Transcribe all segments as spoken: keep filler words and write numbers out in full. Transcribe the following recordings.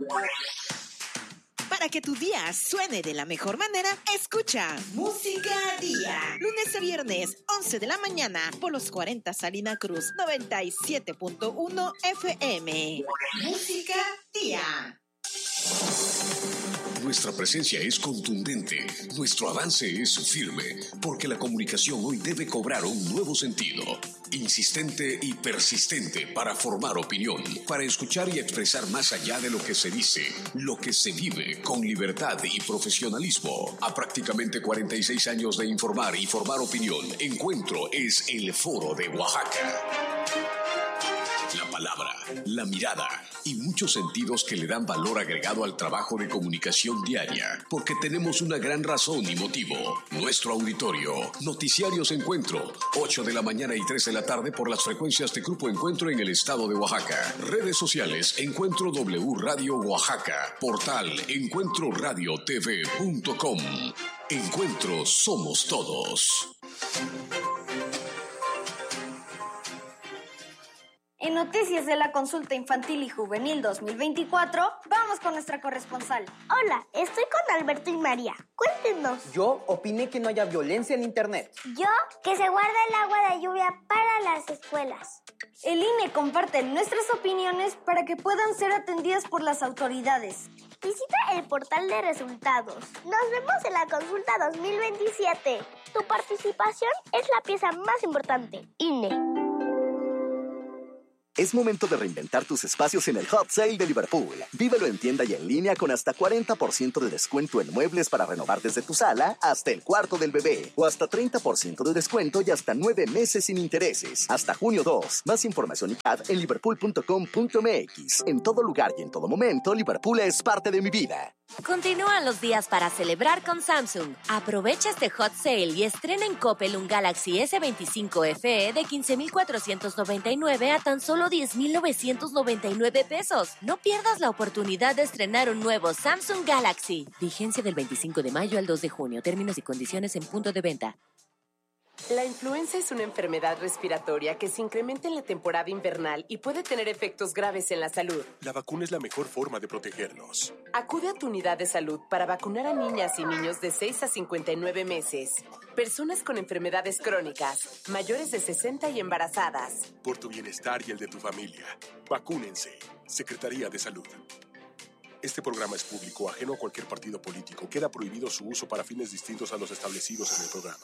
Para que tu día suene de la mejor manera, escucha Música Día. Lunes a viernes, once de la mañana, por los cuarenta Salina Cruz, noventa y siete punto uno F M. Música Día. Nuestra presencia es contundente, nuestro avance es firme, porque la comunicación hoy debe cobrar un nuevo sentido, insistente y persistente para formar opinión, para escuchar y expresar más allá de lo que se dice, lo que se vive con libertad y profesionalismo. A prácticamente cuarenta y seis años de informar y formar opinión, Encuentro es el Foro de Oaxaca. La palabra, la mirada y muchos sentidos que le dan valor agregado al trabajo de comunicación diaria, porque tenemos una gran razón y motivo. Nuestro auditorio, Noticiarios Encuentro, ocho de la mañana y tres de la tarde por las frecuencias de Grupo Encuentro en el estado de Oaxaca. Redes sociales, Encuentro W Radio Oaxaca, portal encuentro radio t v punto com. Encuentro somos todos. En Noticias de la Consulta Infantil y Juvenil dos mil veinticuatro, vamos con nuestra corresponsal. Hola, estoy con Alberto y María. Cuéntenos. Yo opiné que no haya violencia en Internet. Yo, que se guarda el agua de lluvia para las escuelas. El I N E comparte nuestras opiniones para que puedan ser atendidas por las autoridades. Visita el portal de resultados. Nos vemos en la Consulta dos mil veintisiete. Tu participación es la pieza más importante. I N E. Es momento de reinventar tus espacios en el Hot Sale de Liverpool. Vívelo en tienda y en línea con hasta cuarenta por ciento de descuento en muebles para renovar desde tu sala hasta el cuarto del bebé. O hasta treinta por ciento de descuento y hasta nueve meses sin intereses. Hasta junio dos. Más información y ad en liverpool punto com punto m x. En todo lugar y en todo momento, Liverpool es parte de mi vida. Continúan los días para celebrar con Samsung. Aprovecha este hot sale y estrena en Coppel un Galaxy S veinticinco F E de quince mil cuatrocientos noventa y nueve a tan solo diez mil novecientos noventa y nueve pesos. No pierdas la oportunidad de estrenar un nuevo Samsung Galaxy. Vigencia del veinticinco de mayo al dos de junio. Términos y condiciones en punto de venta. La influenza es una enfermedad respiratoria que se incrementa en la temporada invernal y puede tener efectos graves en la salud. La vacuna es la mejor forma de protegernos. Acude a tu unidad de salud para vacunar a niñas y niños de seis a cincuenta y nueve meses, personas con enfermedades crónicas, mayores de sesenta y embarazadas. Por tu bienestar y el de tu familia, vacúnense. Secretaría de Salud. Este programa es público, ajeno a cualquier partido político. Queda prohibido su uso para fines distintos a los establecidos en el programa.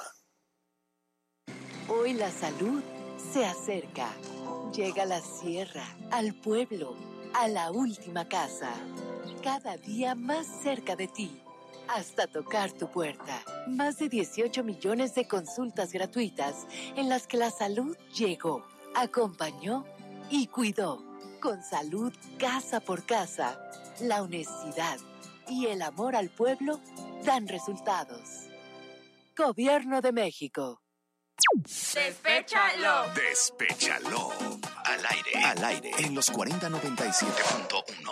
Hoy la salud se acerca. Llega a la sierra, al pueblo, a la última casa. Cada día más cerca de ti, hasta tocar tu puerta. Más de dieciocho millones de consultas gratuitas en las que la salud llegó, acompañó y cuidó. Con salud casa por casa, la honestidad y el amor al pueblo dan resultados. Gobierno de México. ¡Despéchalo! Despéchalo. Al aire. Al aire. En los cuarenta noventa y siete punto uno.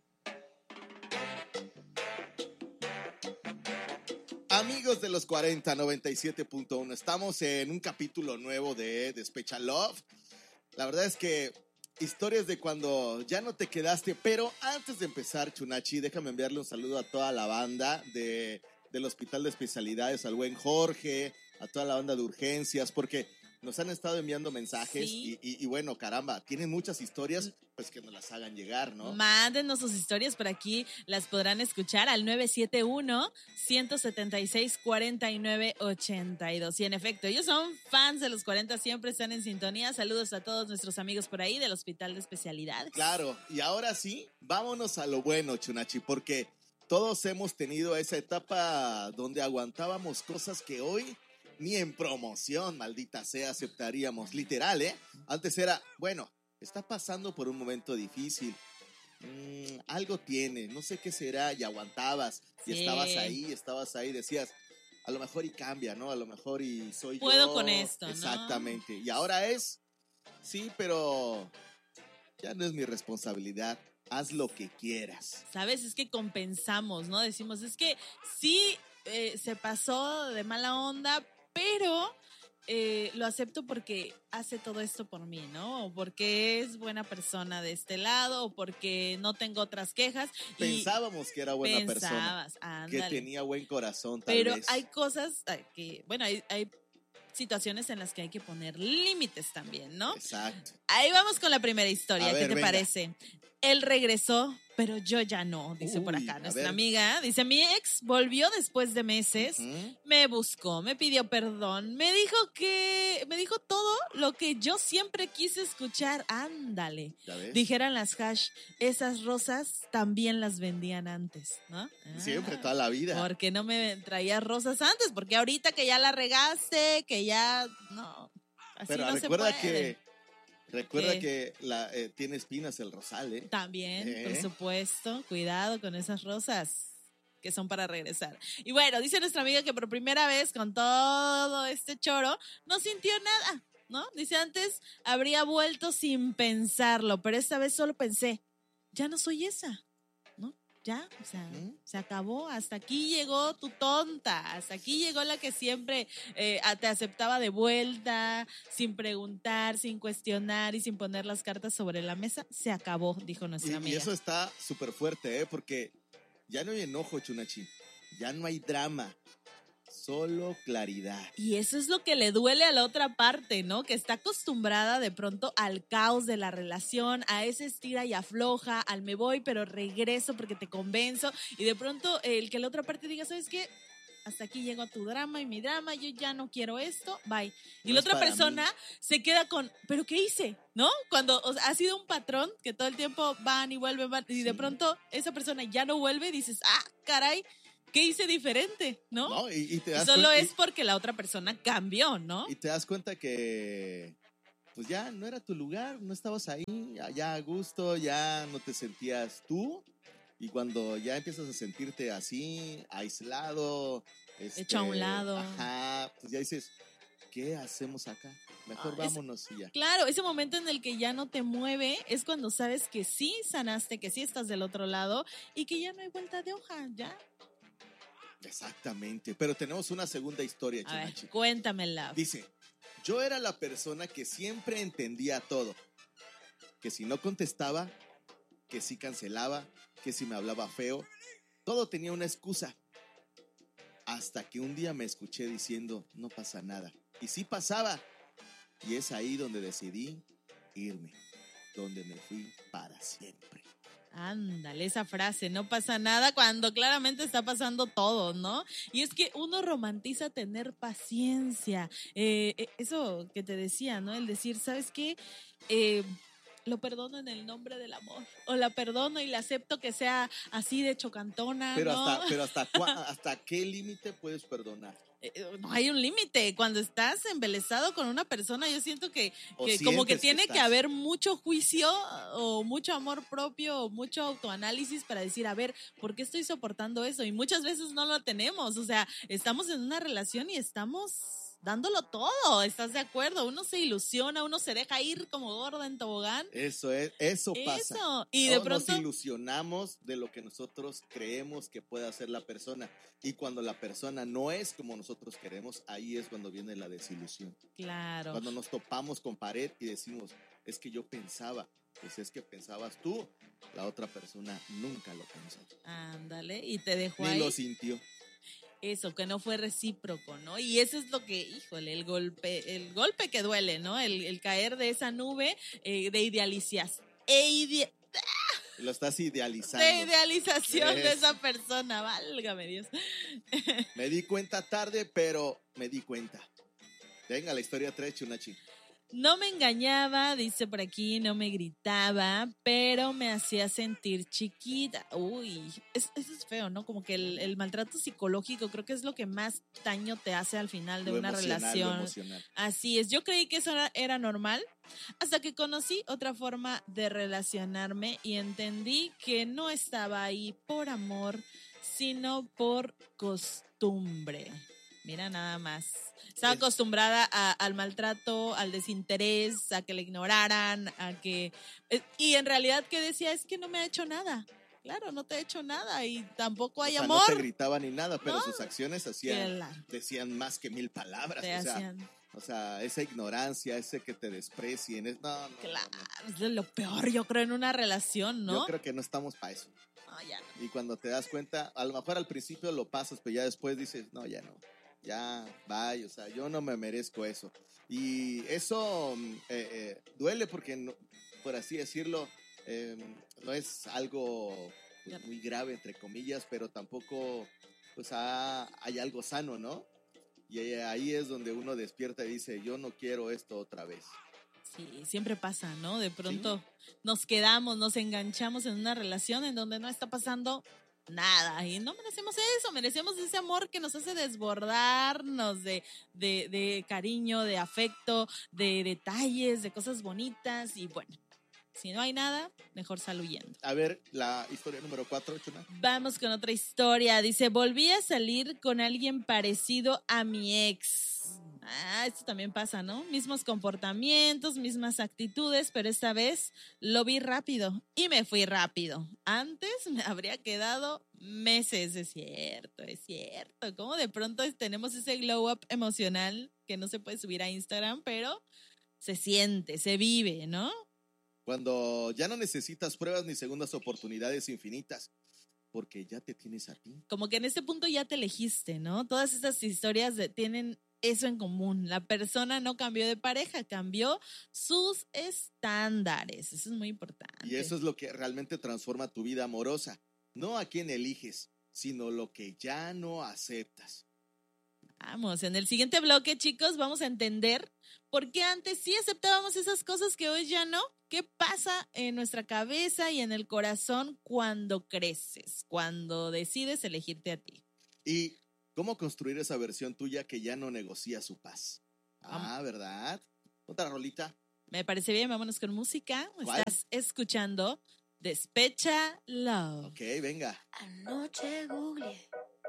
Amigos de los cuarenta noventa y siete punto uno, estamos en un capítulo nuevo de Despecha Love. La verdad es que historias de cuando ya no te quedaste, pero antes de empezar, Chunachi, déjame enviarle un saludo a toda la banda de, del Hospital de Especialidades, al buen Jorge, a toda la banda de urgencias, porque nos han estado enviando mensajes sí. y, y, y bueno, caramba, tienen muchas historias, pues que nos las hagan llegar, ¿no? Mándenos sus historias por aquí, las podrán escuchar al nueve siete uno, uno siete seis, cuatro nueve ocho dos. Y en efecto, ellos son fans de los cuarenta, siempre están en sintonía. Saludos a todos nuestros amigos por ahí del Hospital de Especialidades. Claro, y ahora sí, vámonos a lo bueno, Chunachi, porque todos hemos tenido esa etapa donde aguantábamos cosas que hoy ni en promoción, maldita sea, aceptaríamos. Literal, ¿eh? Antes era, bueno, está pasando por un momento difícil. Mm, algo tiene, no sé qué será, y aguantabas. Y sí. estabas ahí, estabas ahí, decías, a lo mejor y cambia, ¿no? A lo mejor y soy Puedo yo. Puedo con esto, ¿no? Exactamente. Y ahora es, sí, pero ya no es mi responsabilidad. Haz lo que quieras. ¿Sabes? Es que compensamos, ¿no? Decimos, es que sí, eh, se pasó de mala onda, pero eh, lo acepto porque hace todo esto por mí, ¿no? O porque es buena persona de este lado, o porque no tengo otras quejas. Pensábamos que era buena Pensabas, persona, ándale. que tenía buen corazón, tal Pero vez. hay cosas que, bueno, hay, hay situaciones en las que hay que poner límites también, ¿no? Exacto. Ahí vamos con la primera historia, A ¿qué ver, te venga. parece? Él regresó, pero yo ya no, dice por Uy, acá a nuestra ver. amiga. Dice, mi ex volvió después de meses, Ujú. me buscó, me pidió perdón, me dijo que, me dijo todo lo que yo siempre quise escuchar. Ándale. ¿Ya ves? Dijeran las hash, esas rosas también las vendían antes, ¿no? Siempre, Ah, toda la vida. porque no me traías rosas antes, porque ahorita que ya la regaste, que ya, no, así Pero no recuerda se puede. que recuerda ¿Qué? que la, eh, tiene espinas el rosal, ¿eh? También, ¿Eh? por supuesto, cuidado con esas rosas que son para regresar. Y bueno, dice nuestra amiga que por primera vez con todo este choro no sintió nada, ¿no? Dice antes habría vuelto sin pensarlo, pero esta vez solo pensé, ya no soy esa, ¿no? Ya, o sea, ¿Mm? se acabó, hasta aquí llegó tu tonta, hasta aquí llegó la que siempre eh, a- te aceptaba de vuelta, sin preguntar, sin cuestionar y sin poner las cartas sobre la mesa, se acabó, dijo nuestra Y, y amiga. eso está súper fuerte, ¿eh? Porque ya no hay enojo, Chunachi. Ya no hay drama. Solo claridad. Y eso es lo que le duele a la otra parte, ¿no? Que está acostumbrada de pronto al caos de la relación, a ese estira y afloja, al me voy pero regreso porque te convenzo. Y de pronto el que la otra parte diga, ¿sabes qué? Hasta aquí llego a tu drama y mi drama, yo ya no quiero esto, bye. Y No la es otra para persona mí. se queda con, ¿pero qué hice? ¿No? Cuando o sea, ha sido un patrón que todo el tiempo van y vuelven, van, y de Sí. pronto esa persona ya no vuelve, dices, ah, caray, ¿qué hice diferente? ¿No? ¿No? Y, y te Y das solo cuen- es porque la otra persona cambió, ¿no? y, y te das cuenta que pues ya no era tu lugar, no estabas ahí, ya, ya a gusto, ya no te sentías tú. Y cuando ya empiezas a sentirte así, aislado, este, Hecho a un lado. Ajá, pues ya dices, ¿qué hacemos acá? Mejor Ah, es- vámonos y ya. Claro, ese momento en el que ya no te mueve es cuando sabes que sí sanaste, que sí estás del otro lado y que ya no hay vuelta de hoja, ¿ya? Exactamente. Pero tenemos una segunda historia, A ver, Chunachi. cuéntamela. Dice, yo era la persona que siempre entendía todo. Que si no contestaba, que si cancelaba, que si me hablaba feo, todo tenía una excusa. Hasta que un día me escuché diciendo, no pasa nada. Y sí pasaba. Y es ahí donde decidí irme. Donde me fui para siempre. Ándale, esa frase, no pasa nada cuando claramente está pasando todo, ¿no? Y es que uno romantiza tener paciencia. Eh, eh, eso que te decía, ¿no? El decir, ¿sabes qué? Eh, lo perdono en el nombre del amor. O la perdono y le acepto que sea así de chocantona, Pero, ¿no? hasta, pero hasta, cua- ¿hasta qué límite puedes perdonar? Eh, no hay un límite. Cuando estás embelesado con una persona, yo siento que, O que como que sientes que tiene que estás. haber mucho juicio o mucho amor propio o mucho autoanálisis para decir, a ver, ¿por qué estoy soportando eso? Y muchas veces no lo tenemos. O sea, estamos en una relación y estamos dándolo todo. ¿Estás de acuerdo? Uno se ilusiona, uno se deja ir como gorda en tobogán. Eso es, eso pasa. Eso. Y de Todos pronto... nos ilusionamos de lo que nosotros creemos que puede hacer la persona. Y cuando la persona no es como nosotros queremos, ahí es cuando viene la desilusión. Claro. Cuando nos topamos con pared y decimos, es que yo pensaba, pues es que pensabas tú, la otra persona nunca lo pensó. Ándale, y te dejó Ni ahí. lo sintió. Eso, que no fue recíproco, ¿no? Y eso es lo que, híjole, el golpe, el golpe que duele, ¿no? El, el caer de esa nube eh, de idealizas, e ide- Lo estás idealizando. de idealización de Eso. esa persona, válgame Dios. Me di cuenta tarde, pero me di cuenta. Venga, la historia tres, Chunachi. No me engañaba, dice por aquí, no me gritaba, pero me hacía sentir chiquita. Uy, es- eso es feo, ¿no? Como que el, el maltrato psicológico creo que es lo que más daño te hace al final de Lo una emocional, lo relación. emocional. Así es, yo creí que eso era, era normal hasta que conocí otra forma de relacionarme y entendí que no estaba ahí por amor, sino por costumbre. Mira nada más. Estaba acostumbrada a- al maltrato, al desinterés, a que le ignoraran, a que... eh, Y en realidad que decía, es que no me ha hecho nada. Claro, no te ha hecho nada y tampoco hay O sea, amor. no te gritaba ni nada, pero No. sus acciones hacían, Claro. decían más que mil palabras. Te o sea, hacían- O sea, esa ignorancia, ese que te desprecien, es, no, no, Claro, no, no. es de lo peor, yo creo, en una relación, ¿no? Yo creo que no estamos para eso. No, ya no. Y cuando te das cuenta, a lo mejor al principio lo pasas, pero ya después dices, no, ya no. Ya, bye, o sea, yo no me merezco eso. Y eso eh, eh, duele porque, no, por así decirlo, eh, no es algo pues, muy grave, entre comillas, pero tampoco pues ha, hay algo sano, ¿no? Y ahí es donde uno despierta y dice, yo no quiero esto otra vez. Sí, siempre pasa, ¿no? De pronto ¿Sí? nos quedamos, nos enganchamos en una relación en donde no está pasando nada y no merecemos eso, merecemos ese amor que nos hace desbordarnos de, de, de cariño, de afecto, de detalles, de cosas bonitas y bueno, si no hay nada, mejor sal huyendo. A ver, la historia número cuatro, Chuna. Vamos con otra historia. Dice, volví a salir con alguien parecido a mi ex. Ah, esto también pasa, ¿no? Mismos comportamientos, mismas actitudes, pero esta vez lo vi rápido y me fui rápido. Antes me habría quedado meses, es cierto, es cierto. Como de pronto tenemos ese glow up emocional que no se puede subir a Instagram, pero se siente, se vive, ¿no? Cuando ya no necesitas pruebas ni segundas oportunidades infinitas, porque ya te tienes a ti. Como que en este punto ya te elegiste, ¿no? Todas estas historias de, tienen eso en común. La persona no cambió de pareja, cambió sus estándares. Eso es muy importante. Y eso es lo que realmente transforma tu vida amorosa. No a quién eliges, sino lo que ya no aceptas. Vamos, en el siguiente bloque, chicos, vamos a entender por qué antes sí aceptábamos esas cosas que hoy ya no. ¿Qué pasa en nuestra cabeza y en el corazón cuando creces, cuando decides elegirte a ti? Y cómo construir esa versión tuya que ya no negocia su paz. Ah, ¿verdad? Otra rolita. Me parece bien, vámonos con música. ¿Cuál? Estás escuchando Despecha Love. Ok, venga. Anoche googleé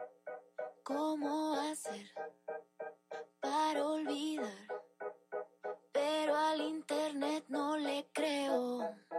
cómo hacer para olvidar, pero al internet